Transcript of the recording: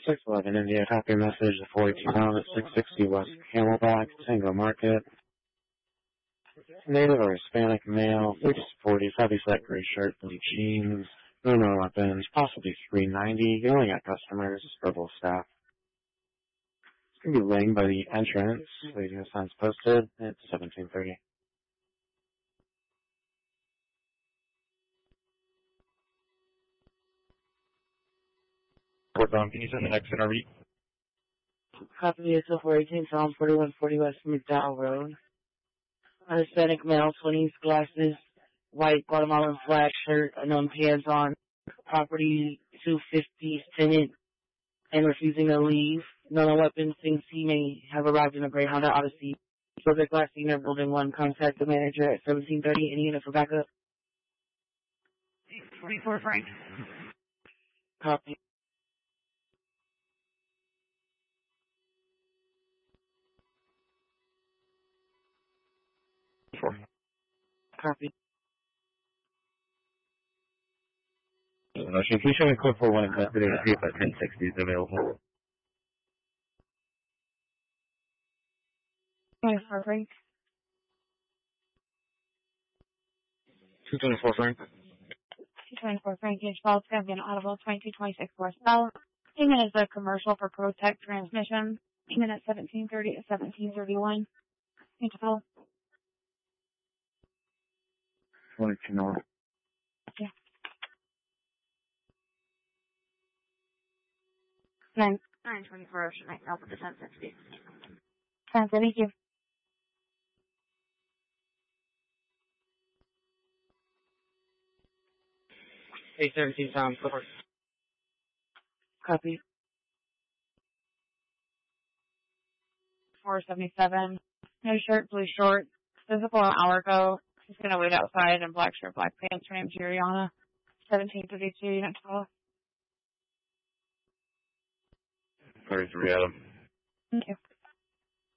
611 India, copy message, the 42 pound at 660 West Camelback, Tango Market. Native or Hispanic male, 30 to 40, heavy set gray shirt, blue jeans, no weapons, possibly 390, yelling at customers, verbal staff. It's going to be laying by the entrance, radio signs posted, it's 1730. Can you send the next NRV? Copy is 418 Psalm 4140 West McDowell Road. Hispanic male, 20s, glasses, white Guatemalan flag shirt, unknown pants on, property 250 tenant, and refusing to leave. No weapons, thinks he may have arrived in a gray Honda Odyssey. Subject last seen in Building 1, contact the manager at 1730, any unit for backup. 24 Frank. Copy. Copy. Can you show me code 41 and custody to see if that 1060 is available? 24 Frank. 224 Frank. 224 Frank. H-Ball, it's going to be an audible 2226 horsepower. Payment is a commercial for Protect transmission. Payment at 1730 to 1731. H-Ball. 22 north. Yeah. 924 Ocean Night, Alpha to 1060. Sounds good, thank you. Hey, 17 Tom, 4. Copy. 477. No shirt, blue short. Physical an hour ago. He's going to wait outside in black shirt, black pants. Her name's Yuriana. 1732, unit 12. 33 Adam. Thank you.